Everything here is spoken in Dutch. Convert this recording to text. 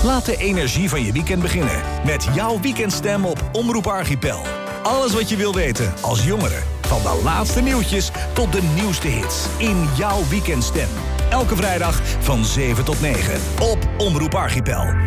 Laat de energie van je weekend beginnen met jouw weekendstem op Omroep Archipel. Alles wat je wil weten als jongere. Van de laatste nieuwtjes tot de nieuwste hits in jouw weekendstem. Elke vrijdag van 7 tot 9 op Omroep Archipel.